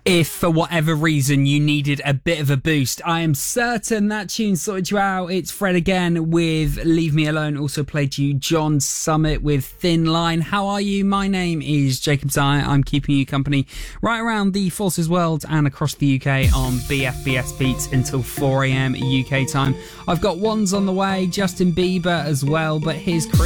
If for whatever reason you needed a bit of a boost, I am certain that tune sorted you out. It's Fred again with Leave Me Alone. Also played you John Summit with Thin Line. How are you? My name is Jacob Dyer. I'm keeping you company right around the Forces world and across the UK on BFBS Beats until 4am UK time. I've got ones on the way, Justin Bieber as well, but here's Chris.